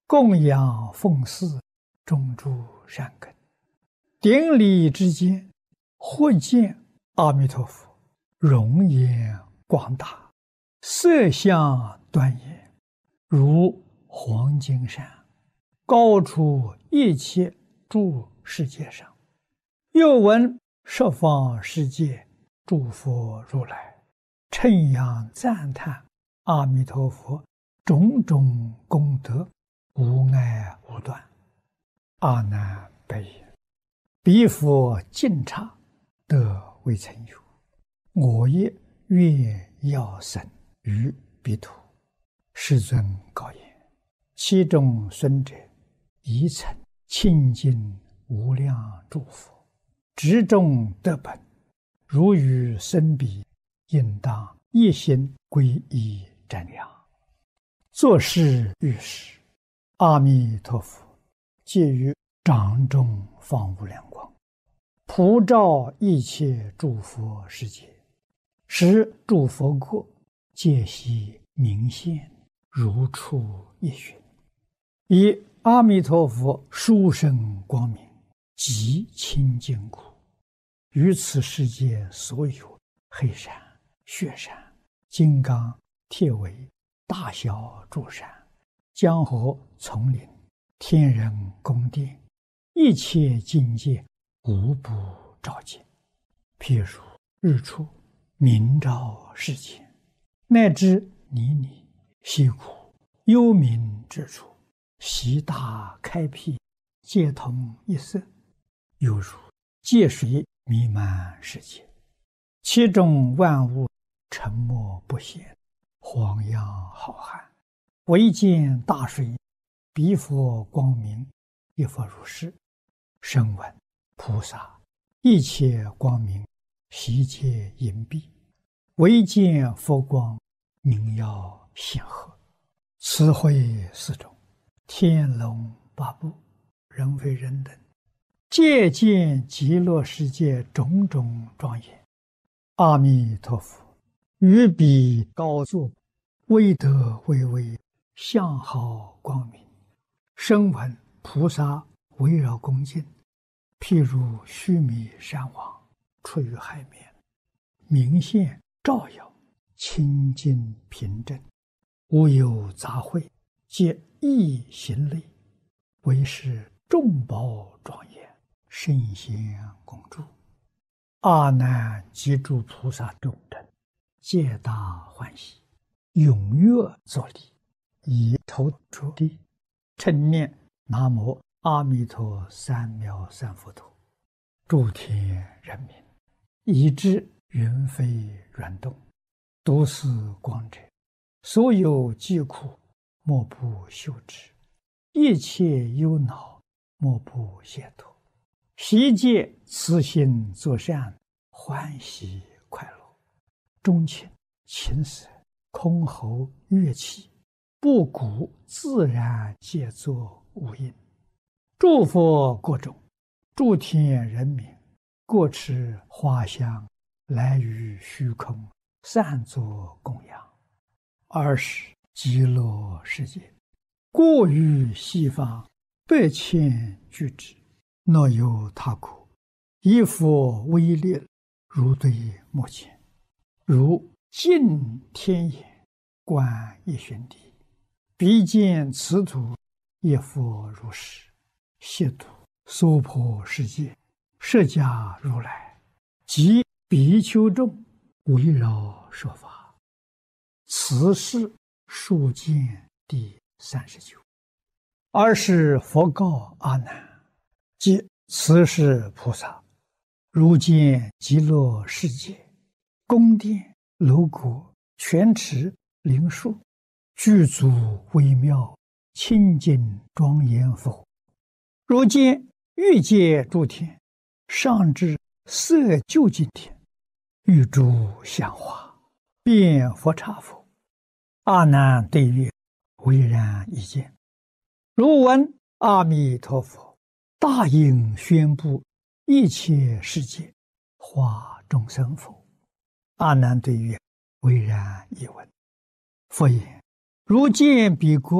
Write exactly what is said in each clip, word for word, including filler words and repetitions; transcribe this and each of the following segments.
供养奉祀，种诸善根。顶礼之间，或见阿弥陀佛容颜广大，色相端严，如黄金山，高出一切诸世界上。又闻十方世界诸佛如来称扬赞叹阿弥陀佛种种功德，无碍无断。阿难白言：彼佛尽刹得未曾有，我也愿要生于彼土。世尊告言：其中孙者，宜曾清净无量诸佛，执众得本，如与生彼，应当一心皈依瞻仰。作是遇时，阿弥陀佛借于掌中放无量光，普照一切诸佛世界，使诸佛国皆悉明现，如出一寻。以阿弥陀佛殊胜光明极清净故，于此世界所有黑山、雪山、金刚、铁围、大小诸山、江河丛林、天人宫殿，一切境界无不照见。譬如日出明照世间，乃至泥泞溪谷幽冥之处，悉大开辟，皆同一色，犹如界水弥漫世界，其中万物沉默不显，荒洋浩瀚，唯见大水，彼佛光明，亦复如是。声闻菩萨一切光明，悉皆隐蔽，唯见佛光，明耀显赫。此会四种，天龙八部，人非人等，皆见极乐世界种种庄严。阿弥陀佛于彼高坐，威德巍巍，相好光明。声闻菩萨围绕恭敬，譬如须弥山王出于海面，明现照耀，清净平正，无有杂秽，皆一行类，为是众宝庄严，圣贤共住。阿难及诸菩萨众等，皆大欢喜，踊跃作礼，以头着地，称念南无阿弥陀三藐三菩提。诸天人民，以至云飞软动，读思光者，所有疾苦莫不休止，一切忧恼莫不解脱。悉皆慈心作善，欢喜快乐。钟磬、琴瑟、箜篌、乐器，不鼓自然皆作无音。诸佛国中，诸天人民，各持花香，来于虚空，散作供养。二是极乐世界，过于西方百千俱胝，若有他国，以佛威力，如对目前，如尽天眼，观一旬地，彼见此土，亦复如是。悉土娑婆世界，释迦如来及比丘众围绕说法。此是数见第三十九。二是佛告阿难：即此是菩萨，如见极乐世界，宫殿楼阁、泉池灵树，具足微妙，清净庄严否？如见欲界诸天，上至色究竟天，欲诸香花，遍佛刹否？阿难对曰：唯然一见。如闻阿弥陀佛大应宣布一切世界，化众生否？阿难对曰：唯然一闻。佛言：如见彼国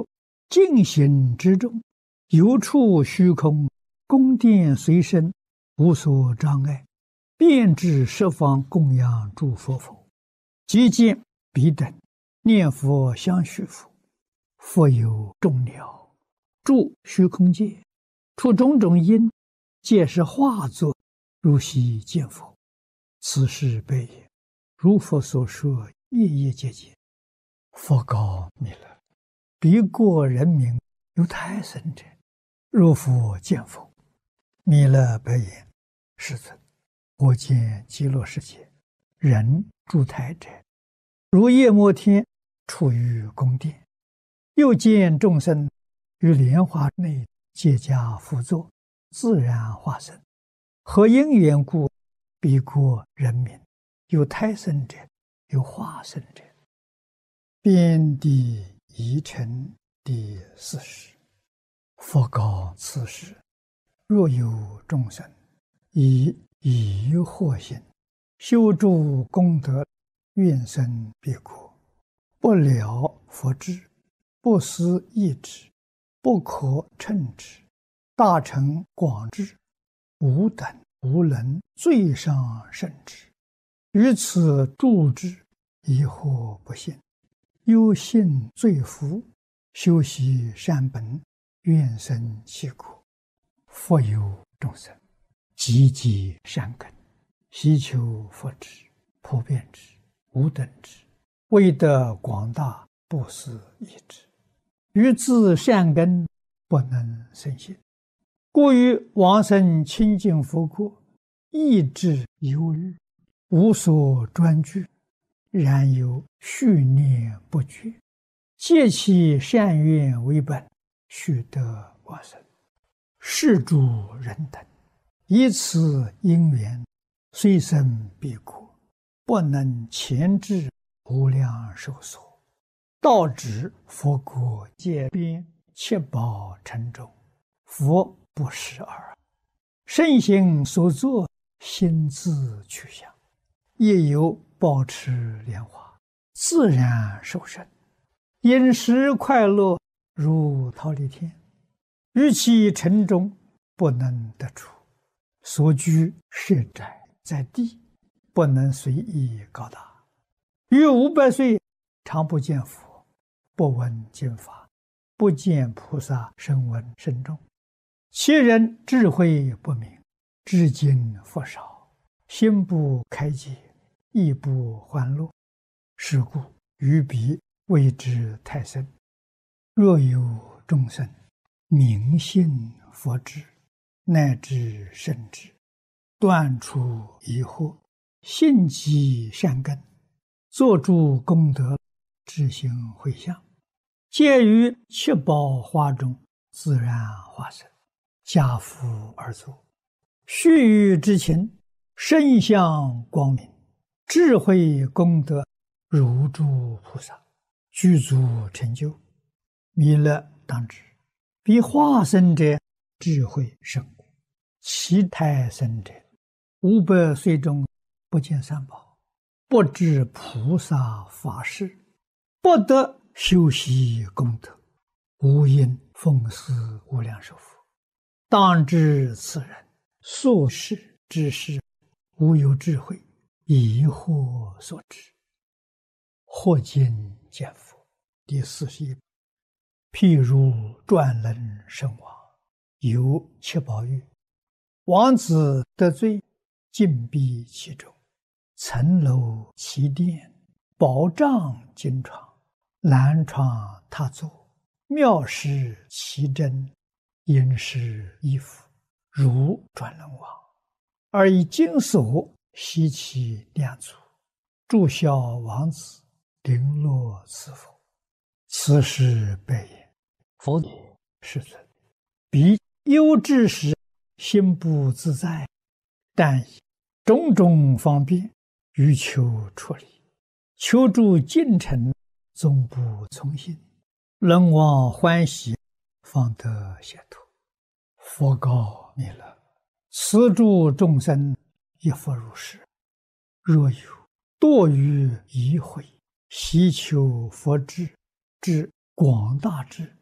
净行之中，有处虚空，宫殿随身，无所障碍，遍至十方供养诸佛佛，即见彼等念佛相续佛，佛有众鸟住虚空界，出种种因，皆是化作，如昔见佛。此事悲也。如佛所说，夜夜皆见。佛告弥勒：彼国人民有胎生者，若复见佛。弥勒白言：世尊，我见极乐世界人住胎者，如夜摩天处于宫殿，又见众生于莲花内结跏趺坐，自然化身。何因缘故？彼国人民有胎生者，有化身者。遍地疑尘第四十。佛告此时：若有众生以疑惑心修诸功德，愿生彼国，不了佛智，不思议之，不可称之，大乘广智，无等无能，最上甚至。于此住之，疑惑不信，忧信罪福，修习善本，愿生其国。复有众生积积善根，希求佛智，普遍之，无等之，为得广大，不思议之。于自善根不能生信，故于往生清净佛国，意志忧虑，无所专具，然有续念不绝，借其善愿为本，须得往生。是诸人等以此因缘，虽生彼国，不能前至无量寿所，到止佛国界边，七宝城中，佛不识耳。身行所作，心自去向，亦有保持莲花，自然受生，饮食快乐，如忉利天。于其城中不能得出，所居设宅在地，不能随意高大。于五百岁常不见佛，不闻经法，不见菩萨声闻甚众。其人智慧不明，至今佛少，心不开解，亦不欢乐。是故于彼谓之胎生。若有众生明信佛智，乃至圣智，断除疑惑，信积善根，作诸功德，知行回向，皆于七宝花中自然化身，家父而坐，须臾之情，身相光明，智慧功德如诸菩萨，具足成就。弥勒当知，彼化身者智慧甚广，其胎生者五百岁中不见三宝，不知菩萨法事，不得修习功德，无因奉事无量寿佛。当知此人所事之事，无有智慧，疑惑所致。或今见佛第四十一。譬如转轮圣王，有七宝玉，王子得罪，禁闭其中，层楼其殿，宝帐金床，兰床榻座，妙饰其珍，殷实衣服，如转轮王，而以金锁系其两足，祝孝王子，绫罗赐佛。此时白言：佛也，世尊，彼忧至时，心不自在，但以种种方便，欲求出离，求助进程，终不从心，人望欢喜，方得解脱。佛告弥勒：此诸众生亦复如是。若有堕于疑慧，希求佛智，至广大智，